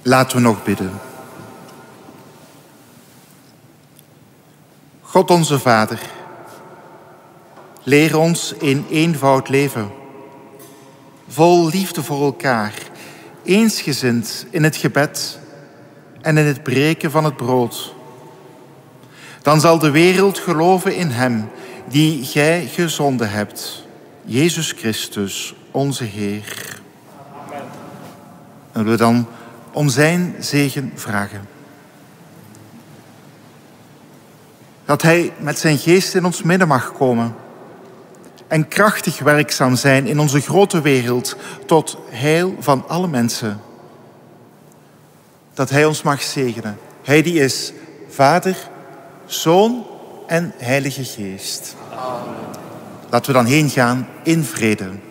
Laten we nog bidden. God onze Vader, leer ons in eenvoud leven, vol liefde voor elkaar, eensgezind in het gebed en in het breken van het brood. Dan zal de wereld geloven in Hem die Gij gezonden hebt, Jezus Christus, onze Heer. Amen. En we dan om zijn zegen vragen. Dat Hij met zijn geest in ons midden mag komen en krachtig werkzaam zijn in onze grote wereld tot heil van alle mensen. Dat Hij ons mag zegenen. Hij die is Vader, Zoon en Heilige Geest. Amen. Laten we dan heen gaan in vrede.